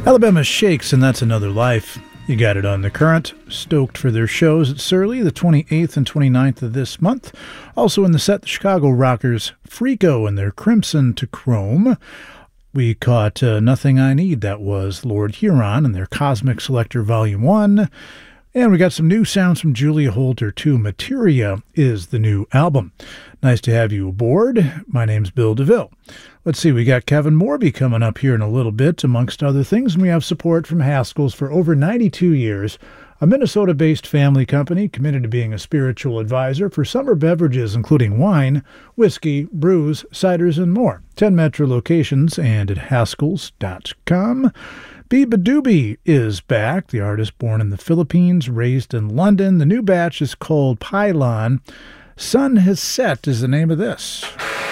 Alabama Shakes, and That's Another Life. You got it on The Current. Stoked for their shows at Surly, the 28th and 29th of this month. Also in the set, the Chicago Rockers Freako and their Crimson to Chrome. We caught Nothing I Need. That was Lord Huron and their Cosmic Selector Volume 1. And we got some new sounds from Julia Holter, too. Materia is the new album. Nice to have you aboard. My name's Bill DeVille. Let's see, we got Kevin Morby coming up here in a little bit, amongst other things, and we have support from Haskell's for over 92 years, a Minnesota-based family company committed to being a spiritual advisor for summer beverages, including wine, whiskey, brews, ciders, and more. 10 metro locations and at haskells.com. Beabadoobie is back, the artist born in the Philippines, raised in London. The new batch is called Pylon. Sun Has Set is the name of this.